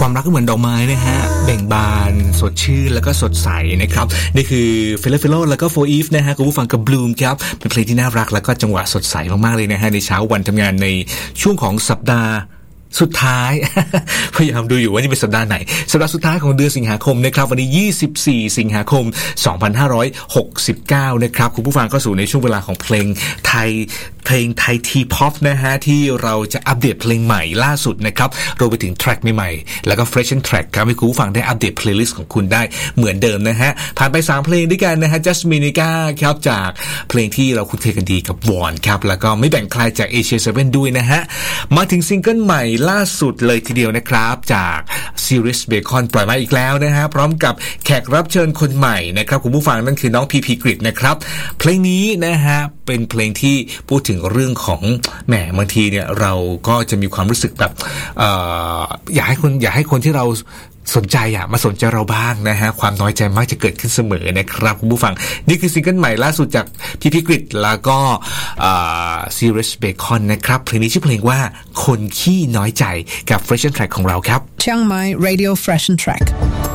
ความรักก็เหมือนดอกไม้นะฮะเบ่งบานสดชื่นแล้วก็สดใสนะครับนี่คือเฟลโลแล้วก็โฟอีฟนะฮะคุณผู้ฟังกับบลูมครับเป็นเพลงที่น่ารักแล้วก็จังหวะสดใสมากๆเลยนะฮะในเช้าวันทำงานในช่วงของสัปดาห์สุดท้าย พยายามดูอยู่ว่านี่เป็นสัปดาห์ไหนสัปดาห์สุดท้ายของเดือนสิงหาคมนะครับวันนี้24สิงหาคม2569นะครับคุณผู้ฟังก็สู่ในช่วงเวลาของเพลงไทยทีป๊อปนะฮะที่เราจะอัปเดตเพลงใหม่ล่าสุดนะครับรวมไปถึงแทร็กใหม่ๆแล้วก็ Fresh and Track ครับให้คุณผู้ฟังได้อัปเดตเพลย์ลิสต์ของคุณได้เหมือนเดิมนะฮะผ่านไป3เพลงด้วยกันนะฮะ Jasminica ครับจากเพลงที่เราคุ้นเคยกันดีกับวอนครับแล้วก็ไม่แบ่งใครจาก Asia 7ด้วยนะฮะมาถึงซิงเกิลใหม่ล่าสุดเลยทีเดียวนะครับจาก Series Bacon ปล่อยมาอีกแล้วนะฮะพร้อมกับแขกรับเชิญคนใหม่นะครับคุณผู้ฟังนั่นคือน้องพีพีกฤษนะครับเพลงนี้นะฮะเป็นเพลงที่พูดถึงเรื่องของแหมบางทีเนี่ยเราก็จะมีความรู้สึกแบบอยากให้คนที่เราสนใจมาสนใจเราบ้างนะฮะความน้อยใจมักจะเกิดขึ้นเสมอนะครับคุณผู้ฟังนี่คือซิงเกิลใหม่ล่าสุดจากพีพีกฤษแล้วก็Series Bacon นะครับเพลงนี้ชื่อเพลงว่าคนขี้น้อยใจกับ Fresh and Track ของเราครับเชียงใหม่ Radio Fresh and Track